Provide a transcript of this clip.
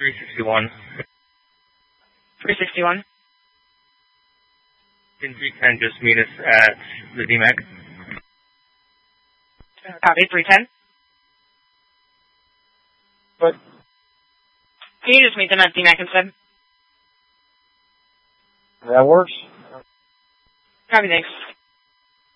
361. 361. Can 310 just meet us at the DMAC? Copy, 310. What? Can you just meet them at DMAC instead? That works. Copy, thanks.